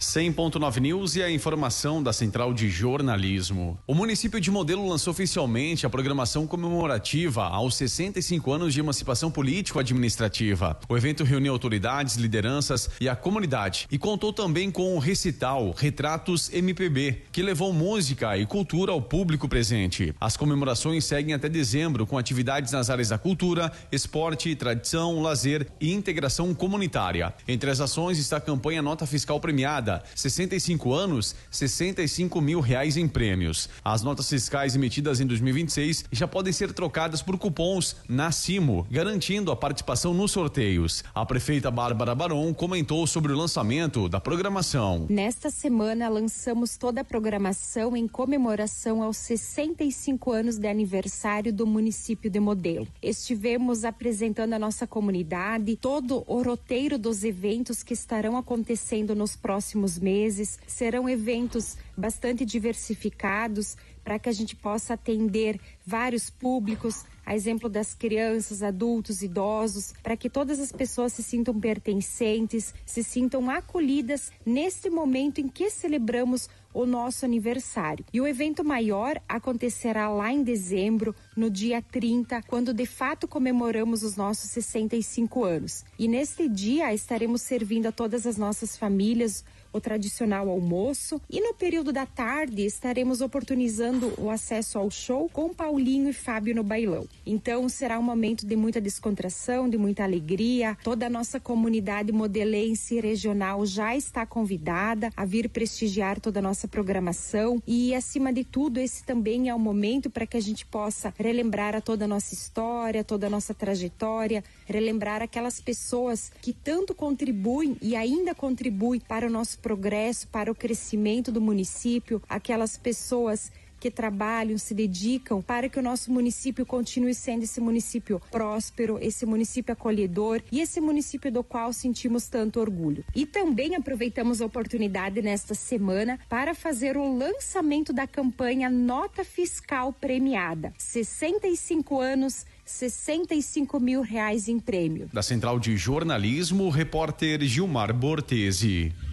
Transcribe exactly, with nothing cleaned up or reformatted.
cem ponto nove News e a informação da Central de Jornalismo. O município de Modelo lançou oficialmente a programação comemorativa aos sessenta e cinco anos de emancipação político-administrativa. O evento reuniu autoridades, lideranças e a comunidade e contou também com o recital Retratos M P B, que levou música e cultura ao público presente. As comemorações seguem até dezembro com atividades nas áreas da cultura, esporte, tradição, lazer e integração comunitária. Entre as ações está a campanha Nota Fiscal Premiada, sessenta e cinco anos, sessenta e cinco mil reais em prêmios. As notas fiscais emitidas em dois mil e vinte e seis já podem ser trocadas por cupons na Cimo, garantindo a participação nos sorteios. A prefeita Bárbara Baron comentou sobre o lançamento da programação. Nesta semana lançamos toda a programação em comemoração aos sessenta e cinco anos de aniversário do município de Modelo. Estivemos apresentando a nossa comunidade todo o roteiro dos eventos que estarão acontecendo nos próximos meses. Serão eventos bastante diversificados para que a gente possa atender vários públicos, a exemplo das crianças, adultos, idosos, para que todas as pessoas se sintam pertencentes, se sintam acolhidas neste momento em que celebramos o nosso aniversário. E o evento maior acontecerá lá em dezembro, no dia trinta, quando de fato comemoramos os nossos sessenta e cinco anos. E neste dia estaremos servindo a todas as nossas famílias o tradicional almoço e no período da tarde estaremos oportunizando o acesso ao show com Paulinho e Fábio no bailão. Então será um momento de muita descontração, de muita alegria. Toda a nossa comunidade modelense e regional já está convidada a vir prestigiar toda a nossa programação e, acima de tudo, esse também é o momento para que a gente possa relembrar a toda a nossa história, toda a nossa trajetória, relembrar aquelas pessoas que tanto contribuem e ainda contribuem para o nosso progresso, para o crescimento do município, aquelas pessoas que trabalham, se dedicam para que o nosso município continue sendo esse município próspero, esse município acolhedor e esse município do qual sentimos tanto orgulho. E também aproveitamos a oportunidade nesta semana para fazer o lançamento da campanha Nota Fiscal Premiada. sessenta e cinco anos, sessenta e cinco mil reais em prêmio. Da Central de Jornalismo, repórter Gilmar Bortesi.